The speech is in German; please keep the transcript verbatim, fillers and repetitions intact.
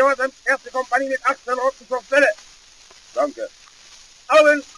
Gehorsam, erste Kompanie mit achtzehn Roten zur Stelle. Danke. Augen!